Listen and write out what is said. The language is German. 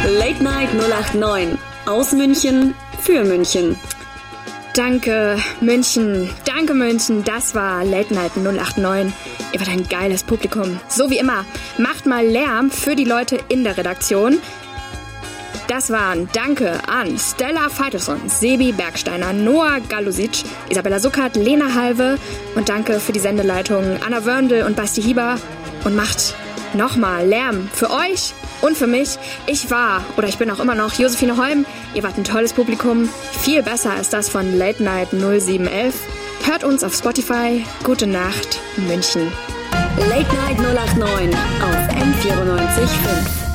Late Night 089. Aus München für München. Danke München, das war Late Night 089. Ihr wart ein geiles Publikum, so wie immer. Macht mal Lärm für die Leute in der Redaktion. Das waren Danke an Stella Feitelson, Sebi Bergsteiner, Noah Galusic, Isabella Suckert, Lena Halve und danke für die Sendeleitung Anna Wörndl und Basti Hieber. Und macht nochmal Lärm für euch und für mich. Ich bin auch immer noch Josephine Holm. Ihr wart ein tolles Publikum, viel besser als das von Late Night 0711. Hört uns auf Spotify. Gute Nacht, München. Late Night 089 auf M94.5.